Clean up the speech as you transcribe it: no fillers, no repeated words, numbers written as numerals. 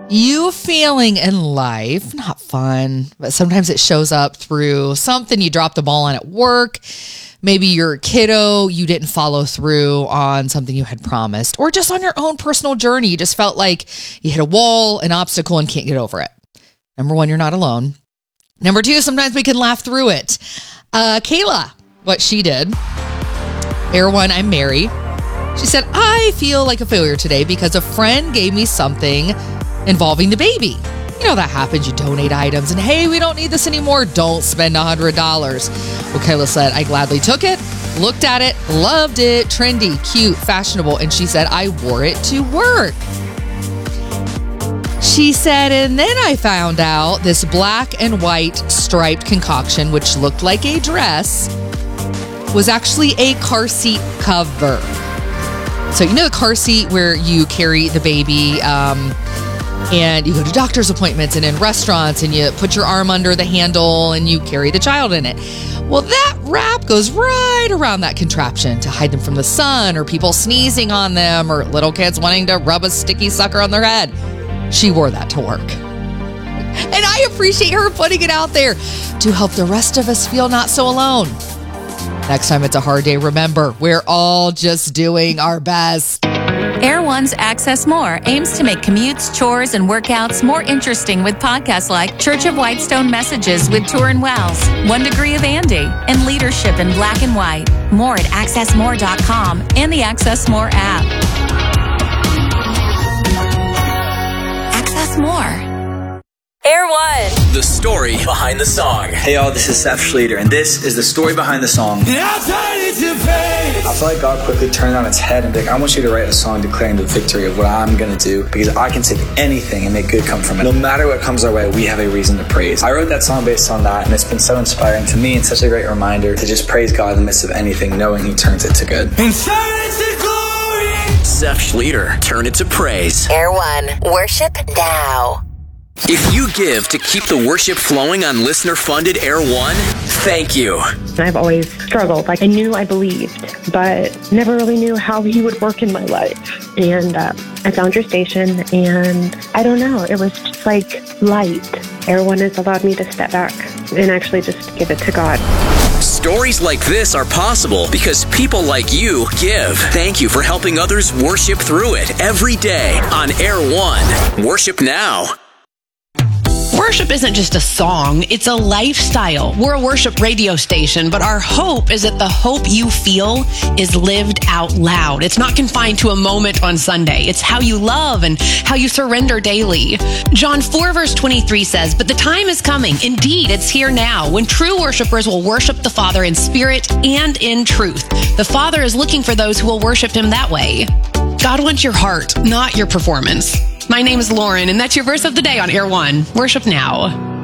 you feeling in life not fun, but sometimes it shows up through something you dropped the ball on at work. Maybe you're a kiddo, you didn't follow through on something you had promised, or just on your own personal journey. You just felt like you hit a wall, an obstacle, and can't get over it. Number one, you're not alone. Number two, sometimes we can laugh through it. Kayla, what she did. Air one, I'm Mary. She said, I feel like a failure today because a friend gave me something involving the baby. You know that happens. You donate items and, hey, we don't need this anymore. Don't spend $100. Well, Kayla said, I gladly took it, looked at it, loved it, trendy, cute, fashionable. And she said, I wore it to work. She said, and then I found out this black and white striped concoction, which looked like a dress, was actually a car seat cover. So you know the car seat where you carry the baby and you go to doctor's appointments and in restaurants and you put your arm under the handle and you carry the child in it. Well, that wrap goes right around that contraption to hide them from the sun or people sneezing on them or little kids wanting to rub a sticky sucker on their head. She wore that to work. And I appreciate her putting it out there to help the rest of us feel not so alone. Next time it's a hard day, remember, we're all just doing our best. Air One's Access More aims to make commutes, chores, and workouts more interesting with podcasts like Church of Whitestone Messages with Turin Wells, 1 Degree of Andy, and Leadership in Black and White. More at accessmore.com and the Access More app. Access More. Air One. The story behind the song. Hey y'all, this is Seth Schlueter, and this is the story behind the song. I feel like God quickly turned it on its head and be like, I want you to write a song declaring the victory of what I'm going to do, because I can take anything and make good come from it. No matter what comes our way, we have a reason to praise. I wrote that song based on that, and it's been so inspiring to me and such a great reminder to just praise God in the midst of anything, knowing He turns it to good. Seth Schlueter, turn it to praise. Air One. Worship now. If you give to keep the worship flowing on listener-funded Air One, thank you. I've always struggled. Like, I knew I believed, but never really knew how He would work in my life. And I found your station, and I don't know, it was just like light. Air One has allowed me to step back and actually just give it to God. Stories like this are possible because people like you give. Thank you for helping others worship through it every day on Air One. Worship now. Worship isn't just a song, it's a lifestyle. We're a worship radio station, but our hope is that the hope you feel is lived out loud. It's not confined to a moment on Sunday. It's how you love and how you surrender daily. John 4 verse 23 says, but the time is coming, indeed it's here now, when true worshipers will worship the Father in spirit and in truth. The Father is looking for those who will worship Him that way. God wants your heart, not your performance. My name is Lauren, and that's your verse of the day on Air One. Worship now.